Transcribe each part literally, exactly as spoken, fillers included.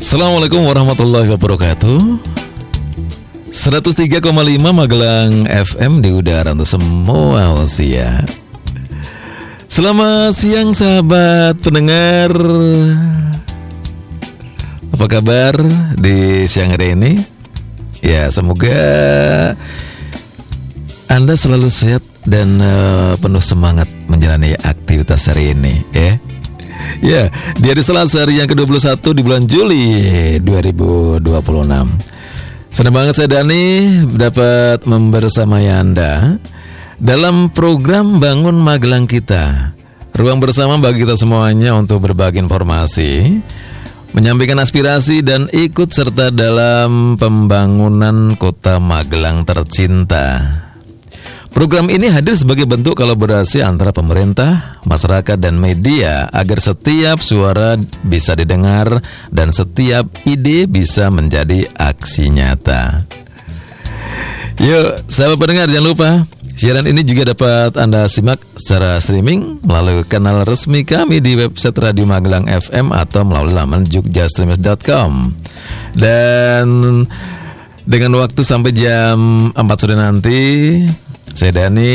Assalamualaikum warahmatullahi wabarakatuh. seratus tiga koma lima Magelang F M di udara untuk semua usia. Selamat siang sahabat pendengar. Apa kabar di siang hari ini? Ya, semoga Anda selalu sehat dan uh, penuh semangat menjalani aktivitas hari ini, ya. Ya, di hari Selasa, hari yang ke dua puluh satu di bulan Juli dua ribu dua puluh enam. Senang banget saya Dani dapat membersamai Anda dalam program Bangun Magelang kita. Ruang bersama bagi kita semuanya untuk berbagi informasi, menyampaikan aspirasi dan ikut serta dalam pembangunan Kota Magelang tercinta. Program ini hadir sebagai bentuk kolaborasi antara pemerintah, masyarakat, dan media agar setiap suara bisa didengar dan setiap ide bisa menjadi aksi nyata. Yuk, sahabat pendengar, jangan lupa siaran ini juga dapat Anda simak secara streaming melalui kanal resmi kami di website Radio Magelang F M atau melalui laman jogja streamers dot com. Dan dengan waktu sampai jam empat sore nanti, saya Dani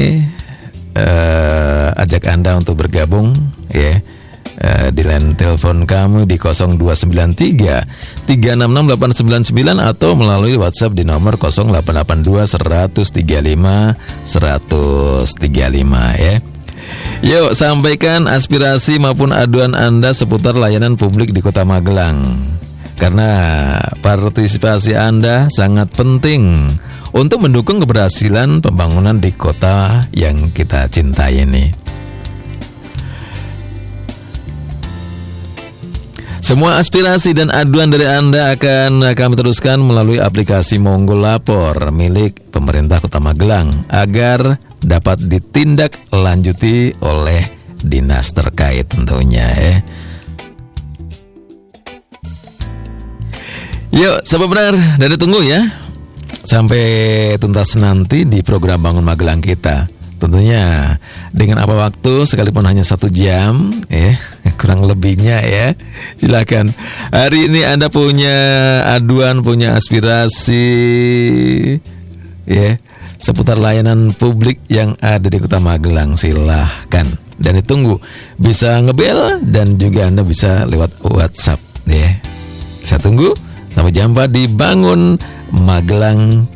uh, ajak Anda untuk bergabung ya, uh, di line telepon kamu di nol dua sembilan tiga tiga enam enam delapan sembilan sembilan atau melalui WhatsApp di nomor nol delapan delapan dua seratus tiga puluh lima seratus tiga puluh lima ya. Yuk, sampaikan aspirasi maupun aduan Anda seputar layanan publik di Kota Magelang, karena partisipasi Anda sangat penting untuk mendukung keberhasilan pembangunan di kota yang kita cintai ini. Semua aspirasi dan aduan dari Anda akan kami teruskan melalui aplikasi Monggo Lapor milik pemerintah Kota Magelang agar dapat ditindaklanjuti oleh dinas terkait tentunya ya. Yuk, sahabat benar, dan ditunggu ya sampai tuntas nanti di program Bangun Magelang kita. Tentunya dengan apa waktu, sekalipun hanya satu jam ya, kurang lebihnya ya. Silakan. Hari ini Anda punya aduan, punya aspirasi ya seputar layanan publik yang ada di Kota Magelang, silahkan. Dan ditunggu, bisa ngebel dan juga Anda bisa lewat WhatsApp ya. Saya tunggu. Sampai jumpa di Bangun Magelang